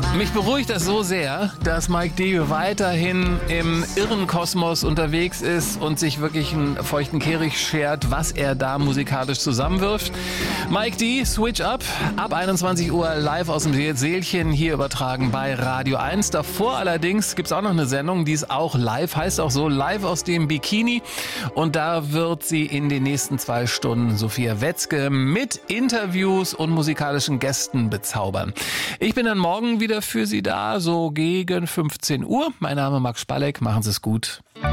Mich beruhigt das so sehr, dass Mike D. weiterhin im irren Kosmos unterwegs ist und sich wirklich einen feuchten Kehricht schert, was er da musikalisch zusammenwirft. Mike D. Switch Up, ab 21 Uhr live aus dem Sälchen, hier übertragen bei Radio 1. Davor allerdings gibt's auch noch eine Sendung, die ist auch live, heißt auch so, live aus dem Bikini. Und da wird sie in den nächsten 2 Stunden Sophia Wetzke mit Interviews und musikalischen Gästen bezaubern. Ich bin dann morgen wieder für Sie da, so gegen 15 Uhr. Mein Name ist Max Spalleck, machen Sie es gut.